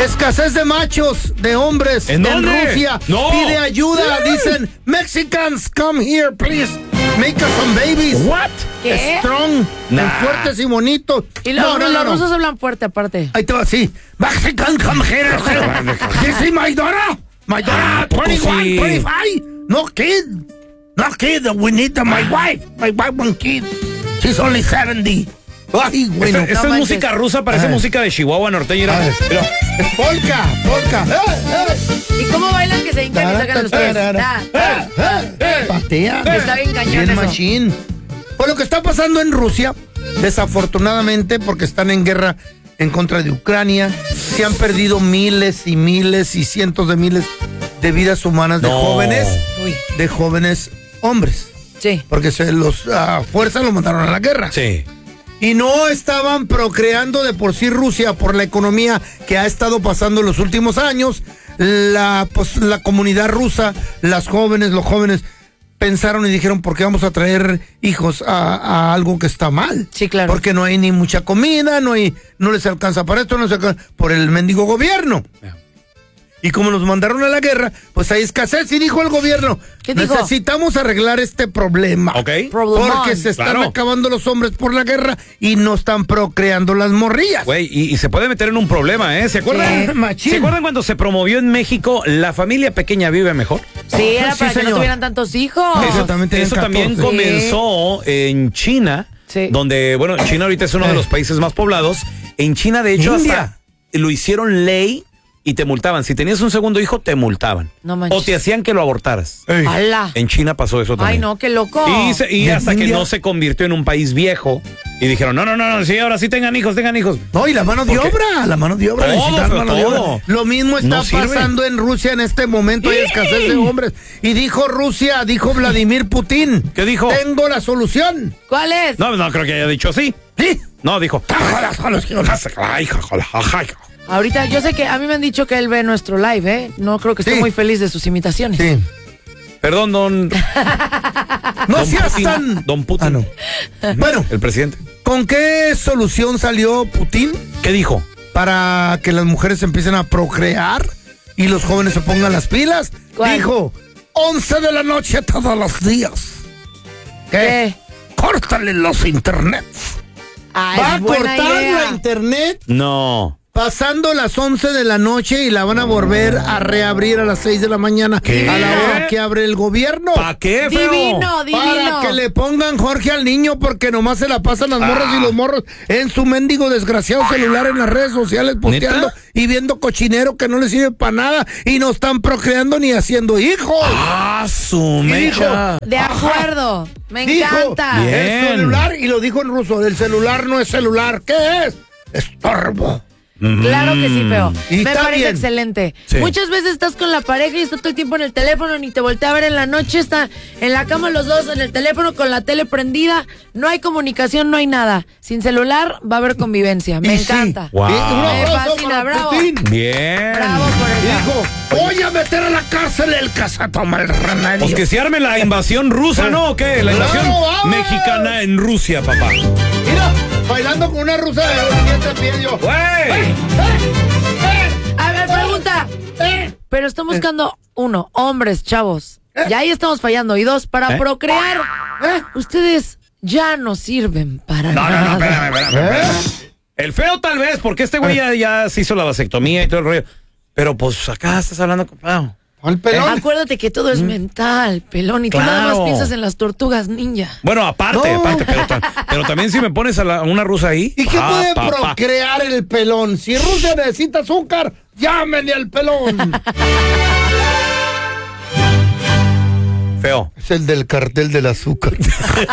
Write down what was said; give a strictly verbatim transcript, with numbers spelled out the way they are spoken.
Escasez de machos, de hombres en, en Rusia. No. Pide ayuda. Dicen, Mexicans, come here, please. Make us some babies. What? ¿Qué? Strong, Nah. fuertes y bonitos. Y los, no, no, los no, no. rusos hablan fuerte aparte. Ahí te va, sí. Mexican, come here. This is my daughter. My daughter, Ah, pues twenty-one, sí. twenty-five. No kid. No kid. We need my wife. My wife one kid. She's only seventy. Ay, bueno. Esta, esta No es manches. música rusa, parece Ay. música de Chihuahua norteña. Ay. Mira. Es polka, polka. Eh, eh. ¿Y cómo bailan que se hincan y sacan los pies? Ta, ta, ta. Patean. Está bien cañón Bien eso. machín. Pues lo que está pasando en Rusia, desafortunadamente, porque están en guerra en contra de Ucrania, se han perdido miles y miles y cientos de miles de vidas humanas de No. jóvenes, Uy, de jóvenes hombres, sí. porque se los a fuerza los mandaron a la guerra. Sí. Y no estaban procreando de por sí Rusia por la economía que ha estado pasando en los últimos años. La, pues, la comunidad rusa, las jóvenes, los jóvenes pensaron y dijeron, ¿por qué vamos a traer hijos a, a algo que está mal? Sí, claro. Porque no hay ni mucha comida, no hay, no les alcanza para esto, no se alcanza por el mendigo gobierno. Yeah. Y como nos mandaron a la guerra, pues hay escasez. Y dijo el gobierno, ¿Qué dijo? necesitamos arreglar este problema. Ok. Problemón. Porque se están Claro. acabando los hombres por la guerra y no están procreando las morrillas. Güey, y, y se puede meter en un problema, ¿eh? ¿Se acuerdan? Sí. Machín. ¿Se acuerdan cuando se promovió en México la familia pequeña vive mejor? Sí, era Sí, para que señor. no tuvieran tantos hijos. Eso también tenían Eso también catorce. comenzó en China, Sí. donde, bueno, China ahorita es uno Eh. de los países más poblados. En China, de hecho, India. hasta lo hicieron ley y te multaban. Si tenías un segundo hijo, te multaban. No manches. O te hacían que lo abortaras. Ey. ¡Hala! En China pasó eso también. Ay, no, qué loco. Y, se- y ¿De hasta que India? no se convirtió en un país viejo y dijeron, no, no, no, no, sí, ahora sí tengan hijos, tengan hijos. No, y la mano de Porque- obra, la mano de obra. Todo, necesitan pero mano de todo. obra. Lo mismo está No sirve. pasando en Rusia en este momento, hay escasez de hombres. Y dijo Rusia, dijo Vladimir Putin. ¿Qué dijo? Tengo la solución. ¿Cuál es? No, no creo que haya dicho así. ¿Sí? No, dijo. Ahorita, yo sé que a mí me han dicho que él ve nuestro live, ¿eh? No creo que esté Sí. muy feliz de sus imitaciones. Sí. Perdón, don. No don seas Putin, tan... Don Putin. Ah, no. Bueno, El presidente. ¿con qué solución salió Putin ¿Qué dijo? para que las mujeres empiecen a procrear y los jóvenes se pongan las pilas? ¿Cuál? Dijo, once de la noche todos los días. ¿Qué? ¿Qué? Córtale los internets. Ah, Va a es buena cortar idea. la internet No. pasando las once de la noche y la van a volver a reabrir a las seis de la mañana. ¿Qué? A la hora que abre el gobierno. ¿Para qué, feo? Divino, divino. Para que le pongan Jorge al niño porque nomás se la pasan las morras Ah. y los morros en su mendigo desgraciado celular en las redes sociales posteando ¿Neta? y viendo cochinero que no les sirve para nada y no están procreando ni haciendo hijos. Ah, su mecha. De acuerdo. Me Dijo, encanta. Bien. el celular, y lo dijo en ruso, el celular no es celular, ¿qué es? Estorbo. Claro que sí, feo. Y Me está parece bien. excelente. Sí. Muchas veces estás con la pareja y está todo el tiempo en el teléfono, ni te voltea a ver en la noche, está en la cama los dos, en el teléfono con la tele prendida, no hay comunicación, no hay nada. Sin celular va a haber convivencia. Me Y sí. encanta. Wow. Y un Me abrazo fascina, para bravo. Putin. Bien. Bravo por eso. Dijo, voy a meter a la cárcel el casatoma el remedio. Pues que se arme la invasión rusa, ¿no? ¿O qué? La invasión Claro, vamos. mexicana en Rusia, papá. Mira, bailando con una rusa de siete pies yo. ¡Güey! A ver, pregunta. Pero estamos buscando, uno, hombres, chavos. Ya ahí estamos fallando. Y dos, para ¿Eh? procrear, ¿Eh? ustedes ya no sirven para No, no, nada. no, espérame, espérame, espérame. El feo tal vez, porque este güey ya, ya se hizo la vasectomía y todo el rollo. Pero pues acá estás hablando con... ah. Al pelón. Acuérdate que todo es mental, pelón, y tú nada Claro. más piensas en las tortugas ninja. Bueno, aparte, No. aparte, pero, ta- pero también si me pones a, la- a una rusa ahí... ¿Y qué ah, puede papá. procrear el pelón? Si Rusia necesita azúcar, llámenle al pelón. Feo. Es el del cartel del azúcar.